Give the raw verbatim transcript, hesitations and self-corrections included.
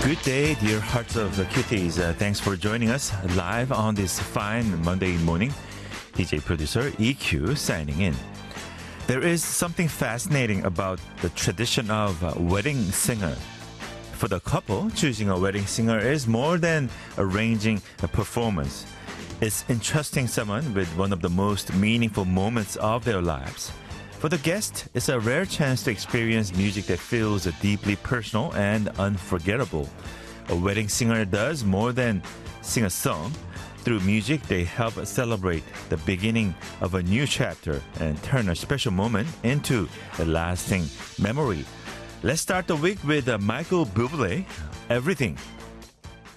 Good day, dear hearts of the cuties. Uh, thanks for joining us live on this fine Monday morning. D J producer E Q signing in. There is something fascinating about the tradition of a wedding singer. For the couple, choosing a wedding singer is more than arranging a performance. It's entrusting someone with one of the most meaningful moments of their lives. For the guest, it's a rare chance to experience music that feels deeply personal and unforgettable. A wedding singer does more than sing a song. Through music, they help celebrate the beginning of a new chapter and turn a special moment into a lasting memory. Let's start the week with uh, Michael Bublé, Everything.